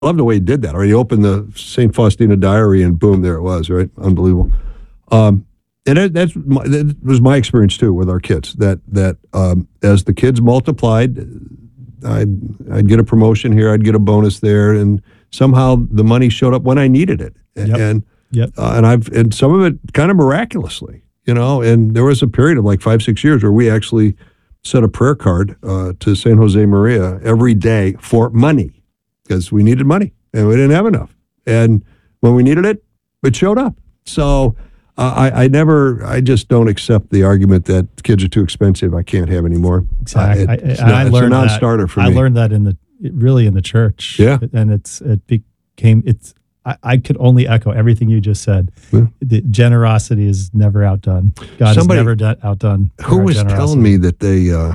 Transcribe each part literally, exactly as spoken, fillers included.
love the way he did that. Or he opened the Saint Faustina Diary and boom, there it was, right? Unbelievable. Um, and that, that's my, that was my experience too with our kids. That that um, as the kids multiplied, I'd I'd get a promotion here, I'd get a bonus there, and somehow the money showed up when I needed it. Yep. And yep. Uh, and I've and some of it kind of miraculously, you know. And there was a period of like five six years where we actually sent a prayer card uh, to San Jose Maria every day for money. Because we needed money and we didn't have enough. And when we needed it, it showed up. So uh, I, I never, I just don't accept the argument that kids are too expensive. I can't have any more. Exactly. Uh, it, it's, I, not, I it's learned a non-starter that, for me. I learned that in the, really in the church. Yeah. And it's, it became, it's, I, I could only echo everything you just said. Yeah. The generosity is never outdone. God Somebody, is never do, outdone. Who was generosity. telling me that they, uh,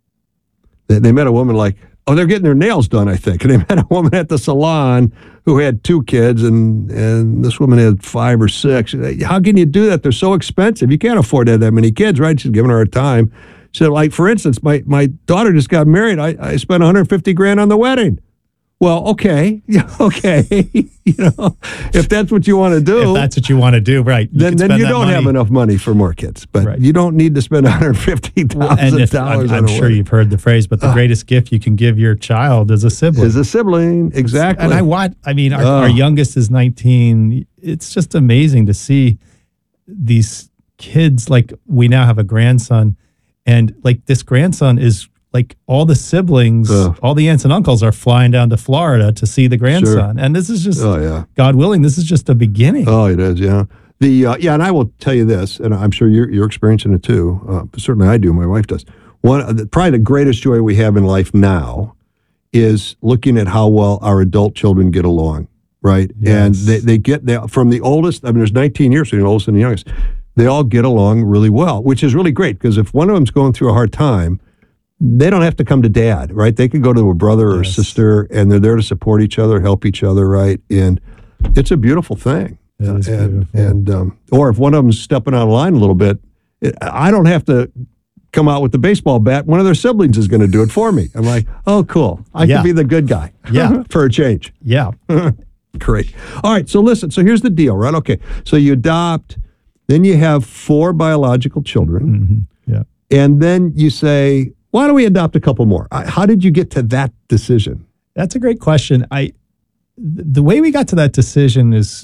they, they met a woman like, oh, they're getting their nails done, I think. And they met a woman at the salon who had two kids, and, and this woman had five or six. How can you do that? They're so expensive. You can't afford to have that many kids, right? She's giving her a time. She said, like, for instance, my, my daughter just got married. I, I spent one hundred fifty grand on the wedding. Well, okay, yeah, okay. You know, if that's what you want to do, if that's what you want to do, right? You then then you don't money. have enough money for more kids. But right. you don't need to spend one hundred fifty thousand dollars. I'm, I'm sure wedding. You've heard the phrase, but the uh, greatest gift you can give your child is a sibling. Is a sibling, exactly. And I want. I mean, our, uh, our youngest is nineteen. It's just amazing to see these kids. Like, we now have a grandson, and like this grandson is. Like, all the siblings, uh, all the aunts and uncles are flying down to Florida to see the grandson. Sure. And this is just, oh, yeah. God willing, this is just a beginning. Oh, it is, yeah. The uh, Yeah, and I will tell you this, and I'm sure you're, you're experiencing it too. Uh, certainly I do, my wife does. One, the, probably the greatest joy we have in life now is looking at how well our adult children get along, right? Yes. And they, they get, they, from the oldest, I mean, there's nineteen years between the oldest and the youngest, they all get along really well, which is really great, because if one of them's going through a hard time, they don't have to come to dad, right? They could go to a brother or yes. sister, and they're there to support each other, help each other, right? And it's a beautiful thing. It is and, beautiful. And um, or if one of them's stepping out of line a little bit, it, I don't have to come out with the baseball bat. One of their siblings is going to do it for me. I'm like, oh, cool. I yeah. can be the good guy. Yeah, for a change. Yeah. Great. All right. So listen. So here's the deal, right? Okay. So you adopt, then you have four biological children, mm-hmm. yeah, and then you say, why don't we adopt a couple more? How did you get to that decision? That's a great question. I, the way we got to that decision is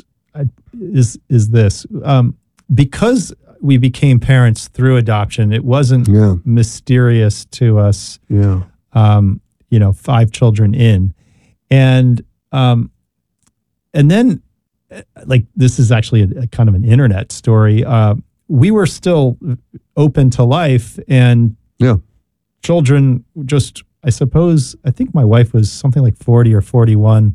is is this um, because we became parents through adoption. It wasn't yeah. mysterious to us. Yeah. Um, you know, five children in, and um, and then like this is actually a, a kind of an internet story. Uh, we were still open to life, and yeah. children just, I suppose, I think my wife was something like forty or forty-one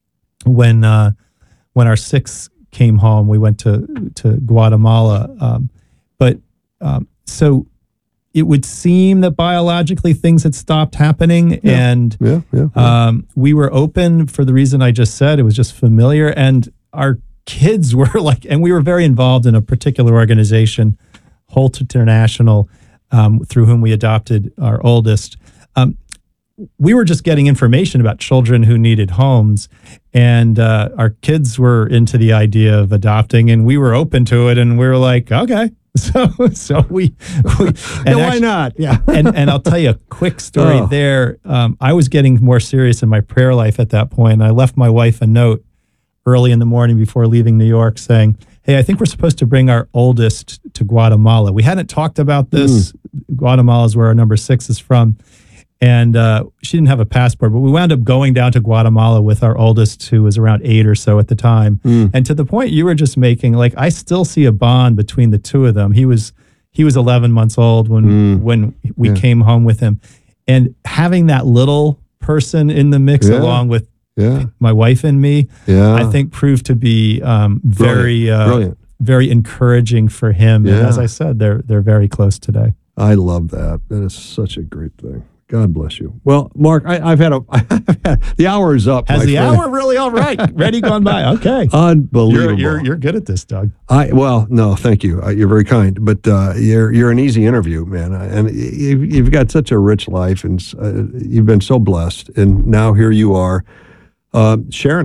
when uh, when our sixth came home. We went to to Guatemala, um, but um, so it would seem that biologically things had stopped happening, yeah. and yeah, yeah, yeah. Um, we were open for the reason I just said. It was just familiar, and our kids were like, and we were very involved in a particular organization, Holt International. Um, through whom we adopted our oldest. Um, we were just getting information about children who needed homes, and uh, our kids were into the idea of adopting, and we were open to it, and we were like, okay. So so we, we and yeah, why actually, not? Yeah. and, and I'll tell you a quick story oh. there. Um, I was getting more serious in my prayer life at that point. I left my wife a note early in the morning before leaving New York saying, hey, I think we're supposed to bring our oldest to Guatemala. We hadn't talked about this. Mm. Guatemala is where our number six is from. And uh, she didn't have a passport, but we wound up going down to Guatemala with our oldest, who was around eight or so at the time. Mm. And to the point you were just making, like, I still see a bond between the two of them. He was he was eleven months old when, mm. when we yeah. came home with him. And having that little person in the mix yeah. along with Yeah. my wife and me, yeah. I think proved to be um, very, Brilliant. Uh, Brilliant. very encouraging for him. Yeah. And as I said, they're they're very close today. I love that. That is such a great thing. God bless you. Well, Mark, I, I've had a I've had, the hour is up. Has my the friend. hour really all right? Ready gone by? Okay, unbelievable. You're, you're you're good at this, Doug. I well, no, thank you. Uh, you're very kind, but uh, you're you're an easy interview, man. And you've, you've got such a rich life, and uh, you've been so blessed. And now here you are. Uh, Sharon,